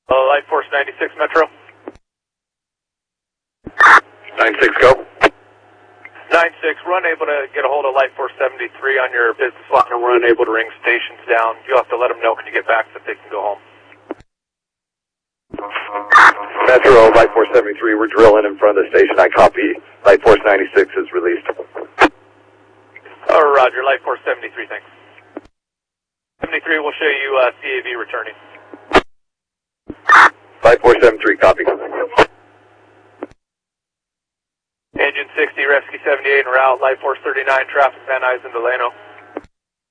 Light Force 96 Metro. 96, go. 96, we're unable to get a hold of Light Force 73 on your business line, and we're unable to ring stations down. You'll have to let them know when you get back so that they can go home. Metro, Light Force 73, we're drilling in front of the station. I copy. Light Force 96 is released. Roger, Light Force 73, thanks. 73 will show you CAV returning. Light Force 73, copy. Engine 60, Rescue 78 en route, Light Force 39, traffic Van Nuys and Delano.